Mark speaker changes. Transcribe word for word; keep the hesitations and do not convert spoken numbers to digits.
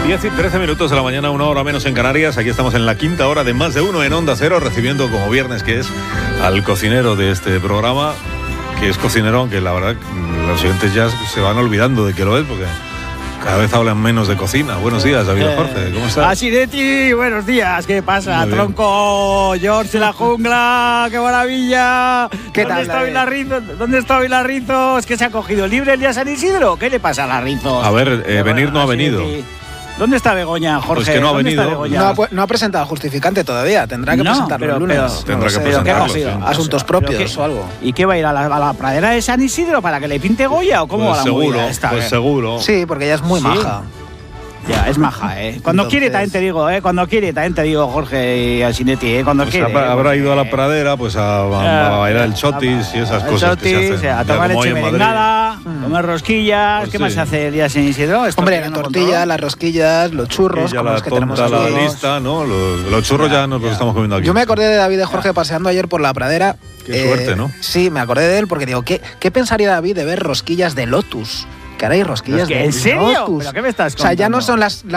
Speaker 1: diez y trece minutos de la mañana, una hora menos en Canarias. Aquí estamos en la quinta hora de Más de Uno en Onda Cero, recibiendo como viernes que es al cocinero de este programa, que es cocinero, aunque la verdad los oyentes ya se van olvidando de que lo es, porque cada vez hablan menos de cocina. Buenos días, David eh, Jorge, ¿cómo estás?
Speaker 2: Así de ti, buenos días, ¿qué pasa? Tronco, George de la jungla, qué maravilla.
Speaker 3: ¿Qué
Speaker 2: ¿Dónde
Speaker 3: tal,
Speaker 2: está Vilarrizo? ¿Dónde está Vilarrizo? ¿Es que se ha cogido libre el día San Isidro? ¿Qué le pasa a Larrizo?
Speaker 1: A ver, eh, venir no ha venido.
Speaker 2: ¿Dónde está Begoña, Jorge?
Speaker 1: Pues que no ha venido.
Speaker 3: No ha, no ha presentado el justificante todavía. Tendrá que no, presentarlo
Speaker 2: pero,
Speaker 3: el lunes.
Speaker 2: Pero,
Speaker 1: Tendrá que
Speaker 2: pero,
Speaker 1: presentarlo.
Speaker 2: ¿qué
Speaker 1: Sí.
Speaker 3: Asuntos propios o algo.
Speaker 2: ¿Y qué va a ir a la, a la pradera de San Isidro para que le pinte Goya o cómo
Speaker 1: Pues
Speaker 2: va la
Speaker 1: seguro,
Speaker 2: movida esta?
Speaker 1: pues
Speaker 2: eh?
Speaker 1: seguro.
Speaker 3: Sí, porque ella es muy
Speaker 2: ¿Sí?
Speaker 3: maja.
Speaker 2: Ya, es maja, ¿eh? Cuando
Speaker 3: Entonces...
Speaker 2: quiere también te digo, ¿eh? Cuando quiere también te digo, Jorge y Alcinetti, ¿eh? Cuando
Speaker 1: Pues
Speaker 2: quiere.
Speaker 1: habrá,
Speaker 2: ¿eh?
Speaker 1: habrá
Speaker 2: Porque...
Speaker 1: ido a la pradera pues a, a, a bailar el chotis y esas
Speaker 2: el
Speaker 1: cosas
Speaker 2: chotis,
Speaker 1: que se hacen.
Speaker 2: a
Speaker 1: Ya
Speaker 2: tomar
Speaker 1: como
Speaker 2: leche
Speaker 1: hoy en
Speaker 2: merengada,
Speaker 3: Mm.
Speaker 2: comer rosquillas.
Speaker 1: Pues
Speaker 2: ¿Qué
Speaker 1: sí.
Speaker 2: más se hace el día San Isidro? Esto
Speaker 3: Hombre,
Speaker 2: que
Speaker 3: la
Speaker 2: no
Speaker 3: tortilla,
Speaker 2: controlo.
Speaker 3: las rosquillas, los churros,
Speaker 1: ya
Speaker 3: como
Speaker 1: la
Speaker 3: los que tenemos
Speaker 1: tonta, la
Speaker 3: aquí.
Speaker 1: lista, ¿no? Los, los churros ya, ya nos los estamos comiendo aquí.
Speaker 3: Yo me acordé de David de Jorge paseando ayer por la pradera.
Speaker 1: Qué eh, suerte, ¿no?
Speaker 3: Sí, me acordé de él porque digo, ¿qué, qué pensaría David de ver rosquillas de Lotus? Que ahora hay rosquillas
Speaker 2: ¿Es que,
Speaker 3: de
Speaker 2: ¿En serio?
Speaker 3: Lotus.
Speaker 2: ¿Pero qué me estás
Speaker 3: O sea, ya no
Speaker 2: contando?
Speaker 3: son las...